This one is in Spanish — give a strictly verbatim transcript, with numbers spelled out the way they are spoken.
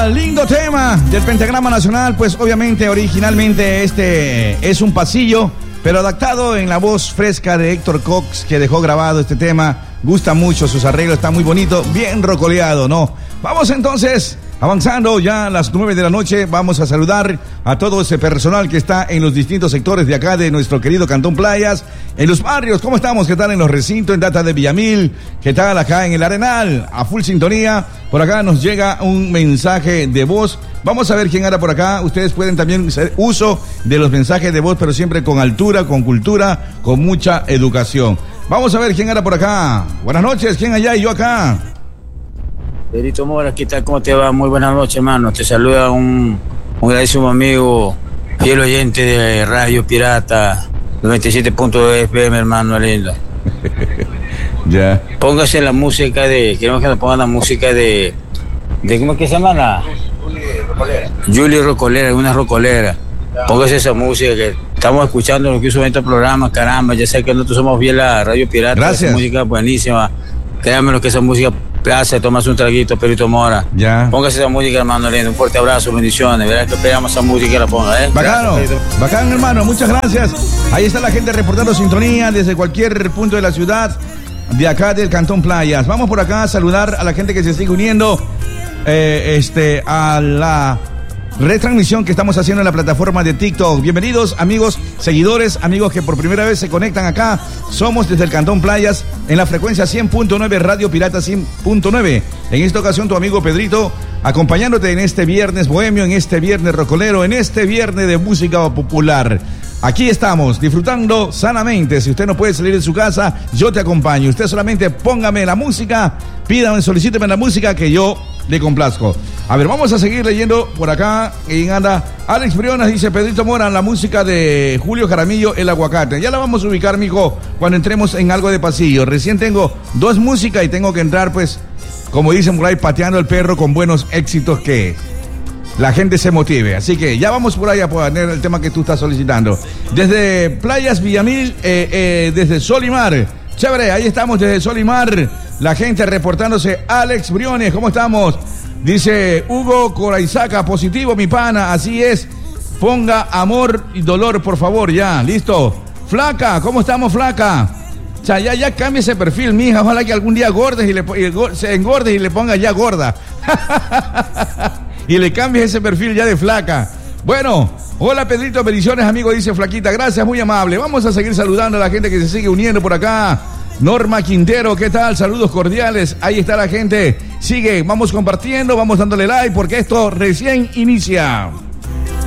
Ah, lindo tema del Pentagrama Nacional. Pues obviamente originalmente este es un pasillo, pero adaptado en la voz fresca de Héctor Cox, que dejó grabado este tema. Gusta mucho, sus arreglos están muy bonitos, bien rocoleado, ¿no? Vamos entonces, avanzando ya a las nueve de la noche, vamos a saludar a todo ese personal que está en los distintos sectores de acá de nuestro querido Cantón Playas, en los barrios. ¿Cómo estamos? ¿Qué tal en los recintos, en Data de Villamil? ¿Qué tal acá en el Arenal? A full sintonía. Por acá nos llega un mensaje de voz. Vamos a ver quién anda por acá. Ustedes pueden también hacer uso de los mensajes de voz, pero siempre con altura, con cultura, con mucha educación. Vamos a ver quién anda por acá. Buenas noches, ¿quién allá y yo acá? Pedrito Mora, ¿qué tal? ¿Cómo te va? Muy buenas noches, hermano. Te saluda un, un agradecido amigo, fiel oyente de Radio Pirata noventa y siete punto dos F M, hermano lindo. Ya. Póngase la música de, queremos que nos pongan la música de, de ¿cómo es que se llama? La Julie Rocolera, una rocolera. Póngase esa música que estamos escuchando lo que hizo en este programa, caramba, ya sé que nosotros somos bien la Radio Pirata. Gracias. Esa música buenísima. Créanme que esa música plaza, tomas un traguito, Perito Mora. Ya. Póngase esa música, hermano lindo. Un fuerte abrazo, bendiciones. Verás que esperamos esa música y la ponga, ¿eh? Bacano, Gracias, bacán, hermano, muchas gracias. Ahí está la gente reportando sintonía desde cualquier punto de la ciudad, de acá del Cantón Playas. Vamos por acá a saludar a la gente que se sigue uniendo eh, este, a la retransmisión que estamos haciendo en la plataforma de TikTok. Bienvenidos, amigos, seguidores, amigos que por primera vez se conectan acá. Somos desde el Cantón Playas en la frecuencia cien punto nueve, Radio Pirata cien punto nueve. En esta ocasión tu amigo Pedrito, acompañándote en este viernes bohemio, en este viernes rocolero, en este viernes de música popular. Aquí estamos, disfrutando sanamente. Si usted no puede salir de su casa, yo te acompaño. Usted solamente póngame la música, pídame, solicíteme la música que yo le complazco. A ver, vamos a seguir leyendo por acá. ¿Quién anda? Alex Briones dice, Pedrito Mora, la música de Julio Jaramillo, El Aguacate. Ya la vamos a ubicar, mijo, cuando entremos en algo de pasillo. Recién tengo dos músicas y tengo que entrar, pues, como dicen por ahí, pateando el perro con buenos éxitos que la gente se motive. Así que ya vamos por ahí a poner el tema que tú estás solicitando. Desde Playas Villamil, eh, eh, desde Solimar. Chévere, ahí estamos desde Solimar. La gente reportándose. Alex Briones, ¿cómo estamos? Dice Hugo Coraizaca, positivo, mi pana, así es. Ponga amor y dolor, por favor, ya, listo. Flaca, ¿cómo estamos, flaca? O sea, ya, ya cambia ese perfil, mija. Ojalá que algún día gordes y le, y, se engordes y le ponga ya gorda. Y le cambies ese perfil ya de flaca. Bueno, hola Pedrito, bendiciones, amigo, dice Flaquita. Gracias, muy amable. Vamos a seguir saludando a la gente que se sigue uniendo por acá. Norma Quintero, ¿qué tal? Saludos cordiales. Ahí está la gente. Sigue, vamos compartiendo, vamos dándole like porque esto recién inicia.